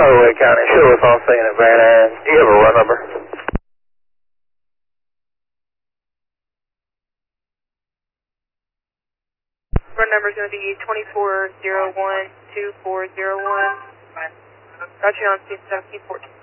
Wake County, show us on scene at Van Aaron. Do you have a run number? Run number is going to be 2401-2401. Got you on scene 1714.